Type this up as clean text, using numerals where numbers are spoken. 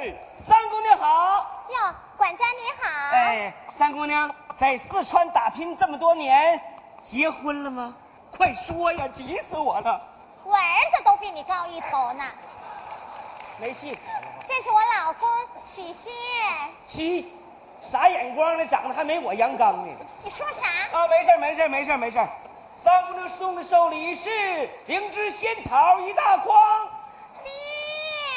哎，三姑娘好。 哟，管家你好。 哎，三姑娘在四川打拼这么多年，结婚了吗？快说呀，急死我了。 我儿子都比你高一头呢。 没戏。 这是我老公许仙。 许啥眼光呢？长得还没我阳刚呢。 你说啥？ 啊，没事。三姑娘送的寿礼是灵芝仙草1大筐。